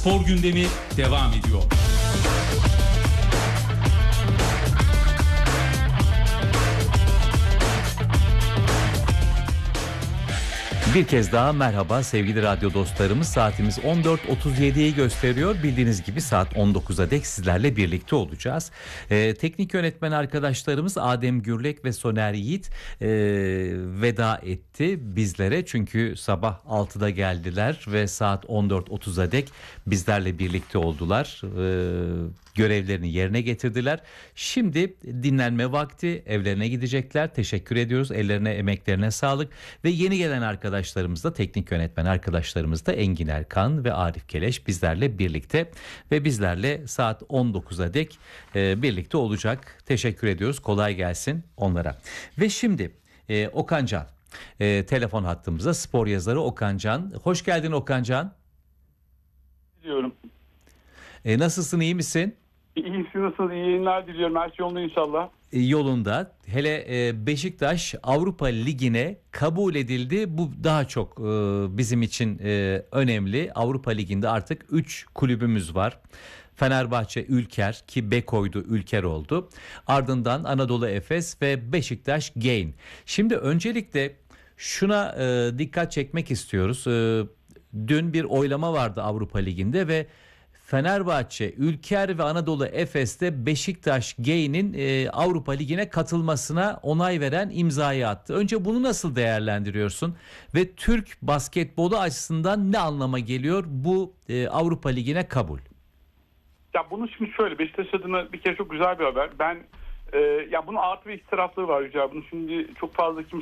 spor gündemi devam ediyor. Bir kez daha merhaba sevgili radyo dostlarımız. Saatimiz 14.37'yi gösteriyor. Bildiğiniz gibi saat 19'a dek sizlerle birlikte olacağız. Teknik yönetmen arkadaşlarımız Adem Gürlek ve Soner Yiğit veda etti bizlere. Çünkü sabah 6'da geldiler ve saat 14.30'a dek bizlerle birlikte oldular. Görevlerini yerine getirdiler. Şimdi dinlenme vakti, evlerine gidecekler. Teşekkür ediyoruz. Ellerine, emeklerine sağlık. Ve yeni gelen arkadaşlarımız da, teknik yönetmen arkadaşlarımız da Engin Erkan ve Arif Keleş bizlerle birlikte ve bizlerle saat 19'a dek birlikte olacak. Teşekkür ediyoruz. Kolay gelsin onlara. Ve şimdi Okan Can, telefon hattımıza spor yazarı Okan Can. Hoş geldin Okan Can. Diyorum. Nasılsın, iyi misin? İyisi nasıl? İyi yayınlar diliyorum. Her şey yolunda inşallah. Yolunda. Hele Beşiktaş Avrupa Ligi'ne kabul edildi. Bu daha çok bizim için önemli. Avrupa Ligi'nde artık 3 kulübümüz var. Fenerbahçe Ülker, ki Beko'ydu, Ülker oldu. Ardından Anadolu Efes ve Beşiktaş Gain. Şimdi öncelikle şuna dikkat çekmek istiyoruz. Dün bir oylama vardı Avrupa Ligi'nde ve Fenerbahçe, Ülker ve Anadolu Efes'te Beşiktaş Gain'in Avrupa Ligi'ne katılmasına onay veren imzayı attı. Önce bunu nasıl değerlendiriyorsun ve Türk basketbolu açısından ne anlama geliyor bu Avrupa Ligi'ne kabul? Ya bunu şimdi şöyle, Beşiktaş adına bir kere çok güzel bir haber. Ben ya bunun artı ve eksi tarafları var Yüce. Bunu şimdi çok fazla kimse